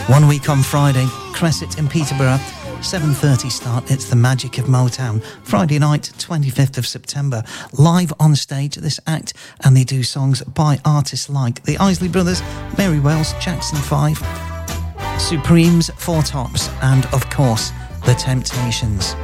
1 week on Friday, Cresset in Peterborough, 7:30 start. It's the Magic of Motown. Friday night, 25th of September. Live on stage, this act, and they do songs by artists like the Isley Brothers, Mary Wells, Jackson 5, Supremes, Four Tops, and of course, The Temptations.